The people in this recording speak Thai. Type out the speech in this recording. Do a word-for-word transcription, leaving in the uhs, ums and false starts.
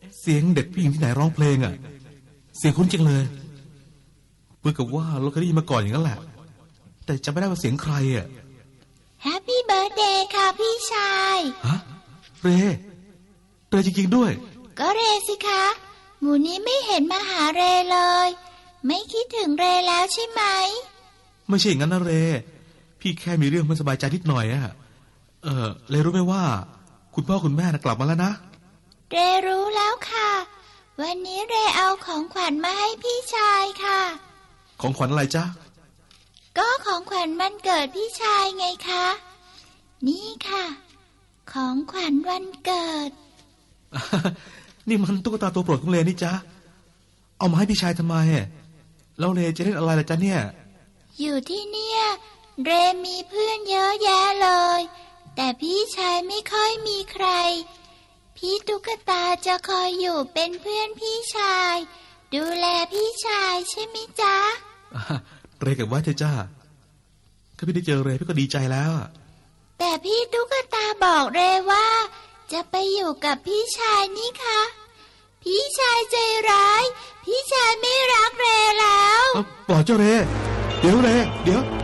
เสียงเด็กผู้หญิงที่ไหนร้องเพลงอ่ะเสียงคุ้นจังเลยเหมือนกับว่าเราเคยได้ยินมาก่อนอย่างนั้นแหละแต่จำไม่ได้ว่าเสียงใครอ่ะแฮปปี้เบิร์ธเดย์ค่ะพี่ชายฮะเรเรจริงๆด้วยก็เรสิคะหมูนี้ไม่เห็นมาหาเรเลยไม่คิดถึงเรแล้วใช่ไหมไม่ใช่อย่างนั้นนะเรพี่แค่มีเรื่องไม่สบายใจนิดหน่อยอะเออเรรู้ไหมว่าคุณพ่อคุณแม่กลับมาแล้วนะเรรู้แล้วค่ะวันนี้เรเอาของขวัญมาให้พี่ชายค่ะของขวัญอะไรจ๊ะก็ของขวัญวันเกิดพี่ชายไงคะนี่ค่ะของขวัญวันเกิดนี่มันตุ๊กตาตัวโปรดของเรนี่จ๊ะเอามาให้พี่ชายทำไมแล้วเรจะเล่นอะไรล่ะจ๊ะเนี่ยอยู่ที่เนี่ยเรมีเพื่อนเยอะแยะเลยแต่พี่ชายไม่ค่อยมีใครพี่ตุ๊กตาจะคอยอยู่เป็นเพื่อนพี่ชายดูแลพี่ชายใช่ไหมจ๊ะเรเก็บไว้เถอะจ้าถ้าพี่ได้เจอเรพี่ก็ดีใจแล้วแต่พี่ตุ๊กตาบอกเรว่าจะไปอยู่กับพี่ชายนี่คะพี่ชายใจร้ายพี่ชายไม่รักเรแล้วปล่อยเจ้าเรเดี๋ยวเรเดี๋ยว